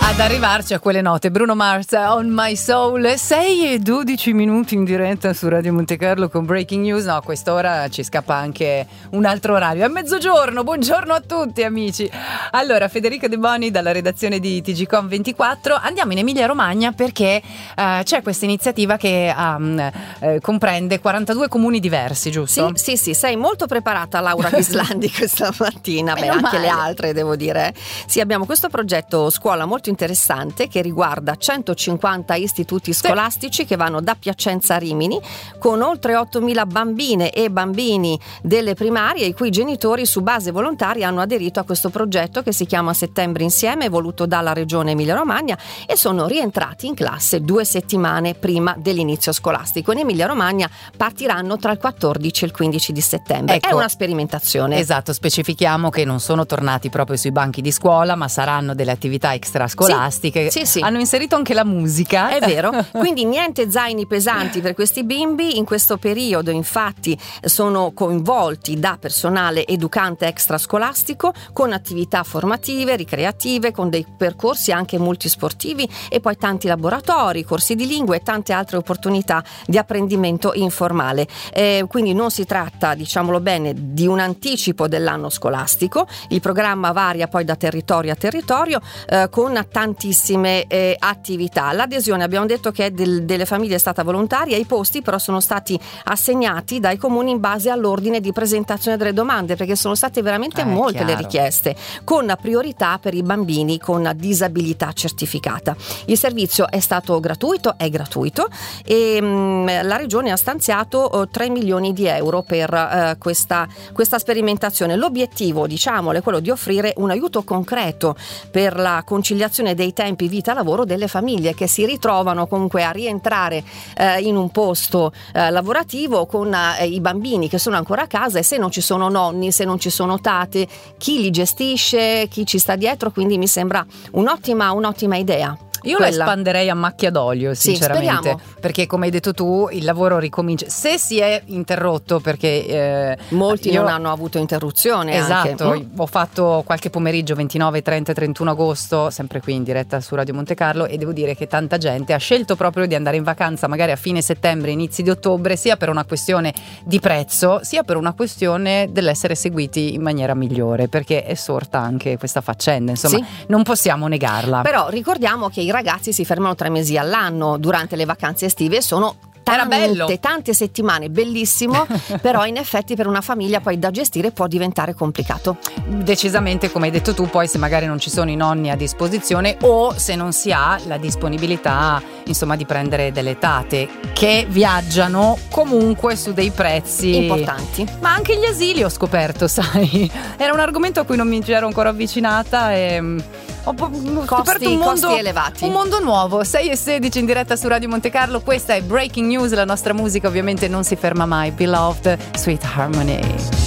Ad arrivarci a quelle note, Bruno Mars, On My Soul, 6:12 in diretta su Radio Monte Carlo con Breaking News. No, a quest'ora ci scappa anche un altro orario, è mezzogiorno. Buongiorno a tutti amici. Allora, Federica De Boni dalla redazione di TGcom24. Andiamo in Emilia Romagna perché c'è questa iniziativa che comprende 42 comuni diversi, giusto? Sì, sei molto preparata, Laura Ghislandi, questa mattina. Beh, anche le altre, devo dire. Sì, abbiamo questo progetto scuola molto interessante che riguarda 150 istituti scolastici che vanno da Piacenza a Rimini, con oltre 8.000 bambine e bambini delle primarie i cui genitori su base volontaria hanno aderito a questo progetto che si chiama Settembre Insieme, voluto dalla Regione Emilia Romagna, e sono rientrati in classe 2 settimane prima dell'inizio scolastico. In Emilia Romagna partiranno tra il 14 e il 15 di settembre. Ecco, è una sperimentazione. Esatto, specifichiamo che non sono tornati proprio sui banchi di scuola, ma saranno delle attività extrascolastiche. Sì. Hanno inserito anche la musica. È vero, quindi niente zaini pesanti per questi bimbi. In questo periodo infatti sono coinvolti da personale educante extrascolastico con attività formative, ricreative, con dei percorsi anche multisportivi e poi tanti laboratori, corsi di lingue e tante altre opportunità di apprendimento informale. Quindi non si tratta, diciamolo bene, di un anticipo dell'anno scolastico. Il programma varia poi da territorio a territorio con tantissime attività. L'adesione, abbiamo detto che è delle famiglie, è stata volontaria. I posti però sono stati assegnati dai comuni in base all'ordine di presentazione delle domande, perché sono state veramente molte le richieste, con priorità per i bambini con disabilità certificata. Il servizio è stato gratuito, è gratuito, e la Regione ha stanziato 3 milioni di euro per questa sperimentazione. L'obiettivo, diciamolo, è quello di offrire un aiuto concreto per la conciliazione dei tempi vita-lavoro delle famiglie che si ritrovano comunque a rientrare in un posto lavorativo con i bambini che sono ancora a casa, e se non ci sono nonni, se non ci sono tate, chi li gestisce, chi ci sta dietro. Quindi mi sembra un'ottima idea. Io la espanderei a macchia d'olio, sinceramente, perché come hai detto tu il lavoro ricomincia, se si è interrotto, perché molti non hanno avuto interruzione. Esatto, anche. Ho fatto qualche pomeriggio 29, 30 e 31 agosto sempre qui in diretta su Radio Monte Carlo, e devo dire che tanta gente ha scelto proprio di andare in vacanza magari a fine settembre, inizi di ottobre, sia per una questione di prezzo, sia per una questione dell'essere seguiti in maniera migliore, perché è sorta anche questa faccenda, insomma, non possiamo negarla. Però ricordiamo che i ragazzi si fermano 3 mesi all'anno durante le vacanze estive, sono tante settimane, bellissimo, però in effetti per una famiglia poi da gestire può diventare complicato. Decisamente, come hai detto tu, poi se magari non ci sono i nonni a disposizione, o se non si ha la disponibilità, insomma, di prendere delle tate che viaggiano comunque su dei prezzi importanti. Ma anche gli asili, ho scoperto, sai, era un argomento a cui non mi ero ancora avvicinata, e ho scoperto costi elevati. Un mondo nuovo. 6:16 in diretta su Radio Monte Carlo. Questa è Breaking News. La nostra musica ovviamente non si ferma mai. Beloved, Sweet Harmony.